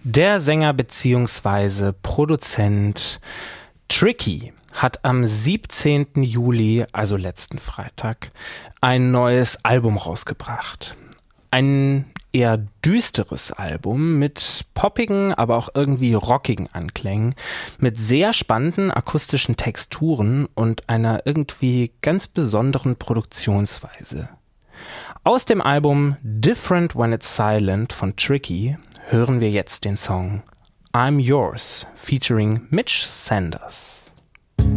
Der Sänger bzw. Produzent Tricky hat am 17. Juli, also letzten Freitag, ein neues Album rausgebracht. Ein eher düsteres Album mit poppigen, aber auch irgendwie rockigen Anklängen, mit sehr spannenden akustischen Texturen und einer irgendwie ganz besonderen Produktionsweise. Aus dem Album Different When It's Silent von Tricky hören wir jetzt den Song I'm Yours featuring Mitch Sanders.